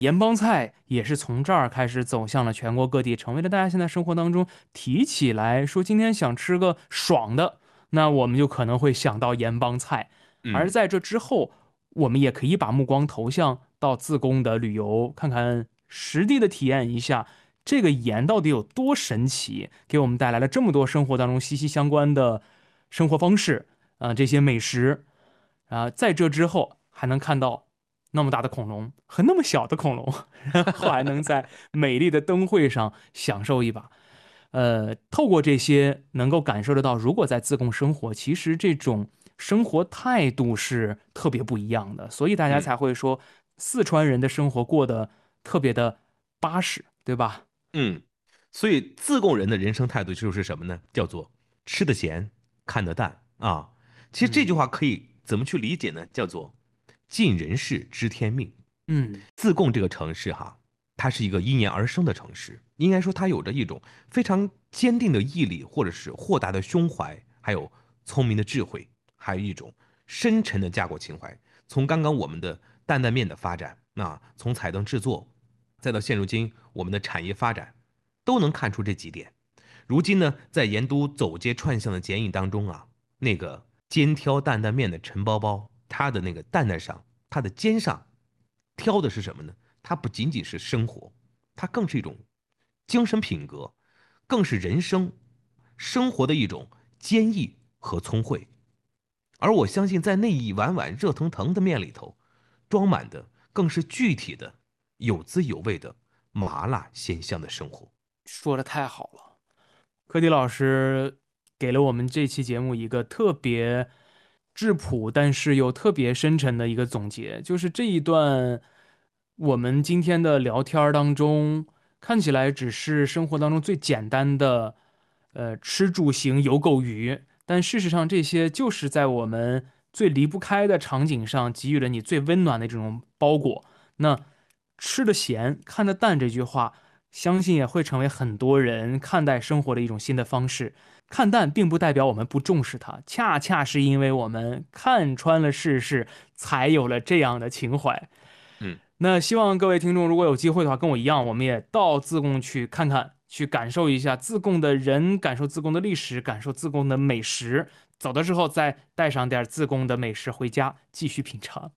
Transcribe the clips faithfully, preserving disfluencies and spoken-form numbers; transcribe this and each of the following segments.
盐帮菜也是从这儿开始走向了全国各地，成为了大家现在生活当中提起来说今天想吃个爽的，那我们就可能会想到盐帮菜。而嗯在这之后，我们也可以把目光投向到自贡的旅游，看看实地的体验一下这个盐到底有多神奇，给我们带来了这么多生活当中息息相关的生活方式啊、呃这些美食啊、在这之后还能看到那么大的恐龙和那么小的恐龙，然后还能在美丽的灯会上享受一把。呃，透过这些能够感受得到，如果在自贡生活，其实这种生活态度是特别不一样的，所以大家嗯才会说四川人的生活过得特别的巴适，对吧？ 嗯，所以自贡人的人生态度就是什么呢？叫做吃得咸，看得淡啊。其实这句嗯话可以怎么去理解呢？叫做尽人事，知天命。 嗯自贡这个城市哈，它是一个因盐而生的城市，应该说它有着一种非常坚定的毅力，或者是豁达的胸怀，还有聪明的智慧，还有一种深沉的家国情怀。从刚刚我们的担担面的发展，那从彩灯制作，再到现如今我们的产业发展，都能看出这几点。如今呢，在盐都走街串巷的剪影当中啊，那个肩挑担担面的陈包包，它的那个担担上，它的肩上挑的是什么呢？它不仅仅是生活，它更是一种精神品格，更是人生生活的一种坚毅和聪慧。而我相信，在那一碗碗热腾腾的面里头，装满的更是具体的、有滋有味的麻辣鲜香的生活。 说的太好了，柯迪老师给了我们这期节目一个特别质朴，但是又特别深沉的一个总结，就是这一段我们今天的聊天当中，看起来只是生活当中最简单的，呃，吃住行游购娱，但事实上这些就是在我们最离不开的场景上给予了你最温暖的这种包裹。那吃得咸，看得淡这句话。相信也会成为很多人看待生活的一种新的方式。看淡并不代表我们不重视它，恰恰是因为我们看穿了世事，才有了这样的情怀。 嗯那希望各位听众如果有机会的话，跟我一样，我们也到自贡去看看，去感受一下自贡的人，感受自贡的历史，感受自贡的美食。走的时候再带上点自贡的美食回家，继续品尝。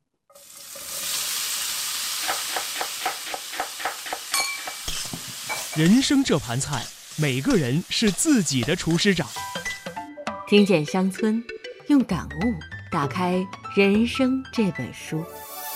人生这盘菜，每个人是自己的厨师长。 听见乡村，用感悟打开人生这本书。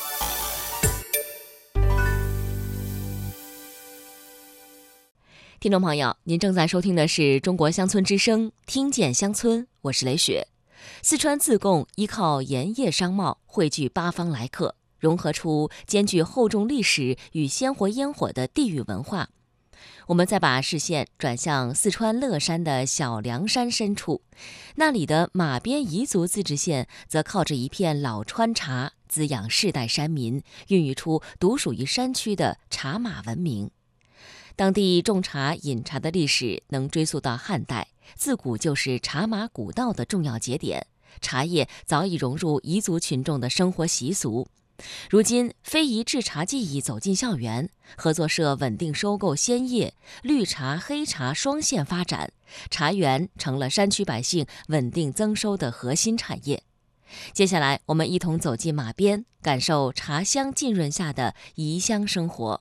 听众朋友，您正在收听的是中国乡村之声，听见乡村，我是雷雪。四川自贡依靠盐业商贸，汇聚八方来客，融合出兼具厚重历史与鲜活烟火的地域文化。我们再把视线转向四川乐山的小凉山深处，那里的马边彝族自治县则靠着一片老川茶，滋养世代山民，孕育出独属于山区的茶马文明。当地种茶饮茶的历史能追溯到汉代，自古就是茶马古道的重要节点，茶叶早已融入彝族群众的生活习俗。如今非遗制茶技艺走进校园，合作社稳定收购鲜叶，绿茶黑茶双线发展，茶园成了山区百姓稳定增收的核心产业。接下来我们一同走进马边，感受茶香浸润下的彝乡生活。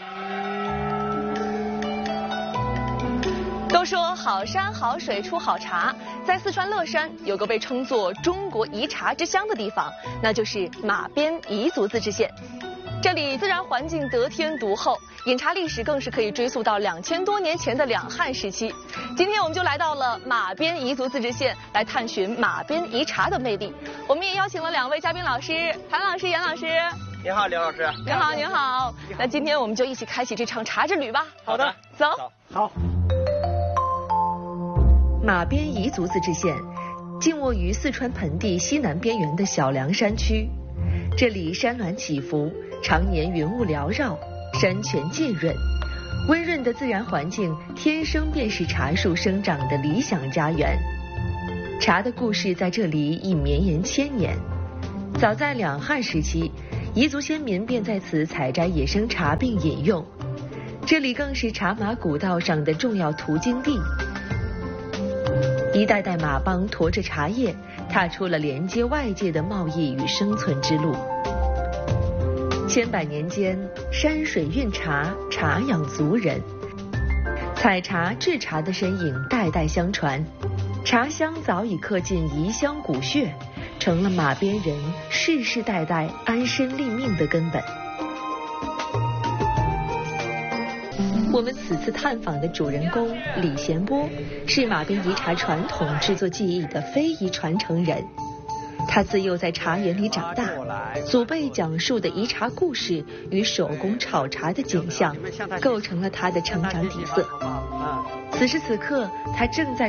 都说好山好水出好茶，在四川乐山有个被称作中国彝茶之乡的地方，那就是马边彝族自治县。这里自然环境得天独厚，饮茶历史更是可以追溯到两千多年前的两汉时期。今天我们就来到了马边彝族自治县，来探寻马边彝茶的魅力。我们也邀请了两位嘉宾老师，谭老师、严老师。 您好，刘老师。 您好，您好。那今天我们就一起开启这场茶之旅吧。 好的， 走。 好。 马边彝族自治县静卧于四川盆地西南边缘的小凉山区，这里山峦起伏，常年云雾缭绕，山泉浸润，温润的自然环境天生便是茶树生长的理想家园。茶的故事在这里已绵延千年。早在两汉时期， 彝族先民便在此采摘野生茶并饮用。这里更是茶马古道上的重要途经地。一代代马帮驮着茶叶，踏出了连接外界的贸易与生存之路。千百年间，山水运茶，茶养族人，采茶制茶的身影代代相传，茶香早已刻进彝乡骨血，成了马边人世世代代安身立命的根本。我们此次探访的主人公李贤波，是马边彝茶传统制作技艺的非遗传承人。他自幼在茶园里长大，祖辈讲述的彝茶故事与手工炒茶的景象，构成了他的成长底色。此时此刻，他正在